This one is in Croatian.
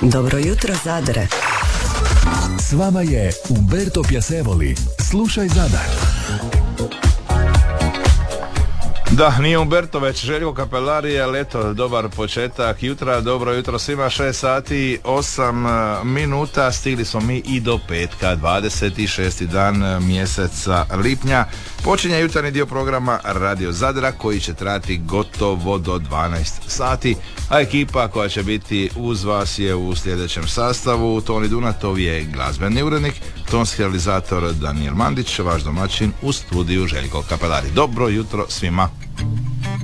Dobro jutro, Zadre. S vama je Umberto Piacevoli. Slušaj Zadar. Da, nije Umberto, već Željko Kapelari, ali eto, dobar početak jutra, dobro jutro svima, 6 sati, 8 minuta, stigli smo mi i do petka, 26. dan mjeseca lipnja. Počinje jutarnji dio programa Radio Zadra koji će trajati gotovo do 12 sati, a ekipa koja će biti uz vas je u sljedećem sastavu. Toni Dunatov je glazbeni urednik, tonski realizator Daniel Mandić, vaš domaćin u studiju Željko Kapelari. Dobro jutro svima.